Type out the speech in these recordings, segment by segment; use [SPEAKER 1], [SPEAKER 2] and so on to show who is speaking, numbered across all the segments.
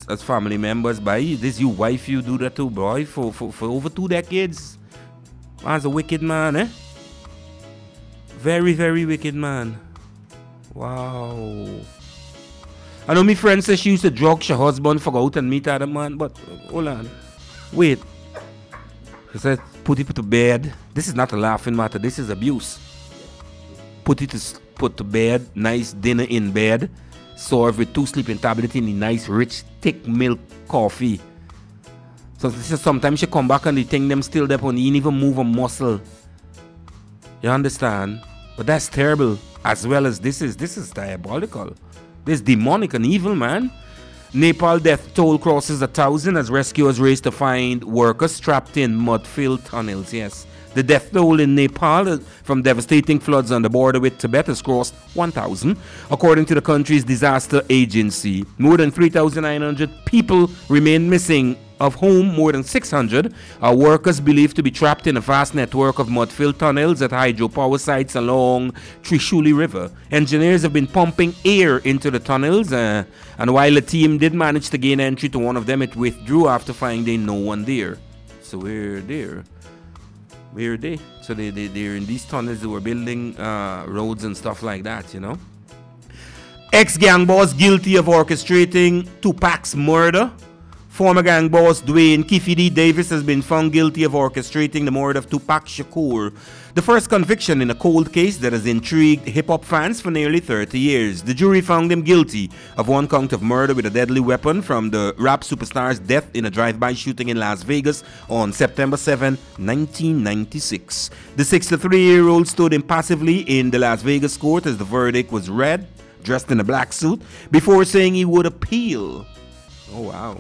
[SPEAKER 1] as family members. By this you wife you do that too, boy, for over 2 decades. Man's a wicked man, eh? Very, very wicked man. Wow. I know my friend says she used to drug her husband for go out and meet other man, but hold on. Wait. She said, put it to bed. This is not a laughing matter. This is abuse. Put to bed. Nice dinner in bed. Serve with 2 sleeping tablets in the nice, rich, thick milk coffee. So sometimes she come back and the thing them still there and you even move a muscle. You understand? But that's terrible. As well as this is diabolical. This is demonic and evil, man. Nepal death toll crosses 1,000 as rescuers race to find workers trapped in mud-filled tunnels. Yes, the death toll in Nepal from devastating floods on the border with Tibet has crossed 1,000, according to the country's disaster agency. More than 3,900 people remain missing, of whom more than 600 are workers believed to be trapped in a vast network of mud-filled tunnels at hydropower sites along Trishuli River. Engineers have been pumping air into the tunnels, and while a team did manage to gain entry to one of them, it withdrew after finding no one there. So we're there. Where are they? So they're in these tunnels. They were building roads and stuff like that, you know. Ex-gang boss guilty of orchestrating Tupac's murder. Former gang boss Dwayne Kifidi Davis has been found guilty of orchestrating the murder of Tupac Shakur, the first conviction in a cold case that has intrigued hip-hop fans for nearly 30 years. The jury found him guilty of 1 count of murder with a deadly weapon from the rap superstar's death in a drive-by shooting in Las Vegas on September 7, 1996. The 63-year-old stood impassively in the Las Vegas court as the verdict was read, dressed in a black suit, before saying he would appeal. Oh, wow.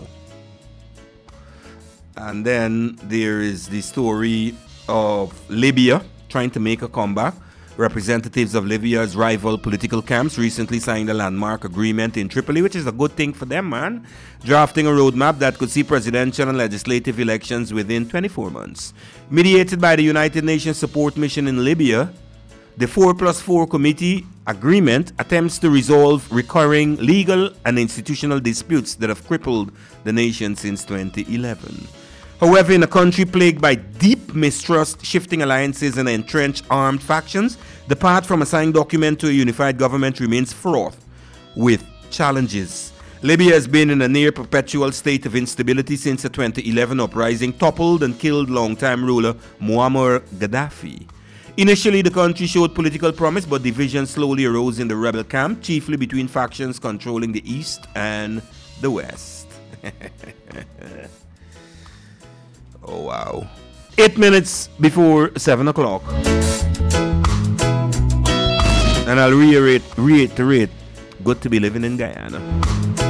[SPEAKER 1] And then there is the story of Libya trying to make a comeback. Representatives of Libya's rival political camps recently signed a landmark agreement in Tripoli, which is a good thing for them, man. Drafting a roadmap that could see presidential and legislative elections within 24 months. Mediated by the United Nations Support Mission in Libya, the 4+4 committee agreement attempts to resolve recurring legal and institutional disputes that have crippled the nation since 2011. However, in a country plagued by deep mistrust, shifting alliances, and entrenched armed factions, the path from a signed document to a unified government remains fraught with challenges. Libya has been in a near perpetual state of instability since the 2011 uprising toppled and killed longtime ruler Muammar Gaddafi. Initially, the country showed political promise, but divisions slowly arose in the rebel camp, chiefly between factions controlling the east and the west. Oh, wow. 8 minutes before 7 o'clock. And I'll reiterate, good to be living in Guyana.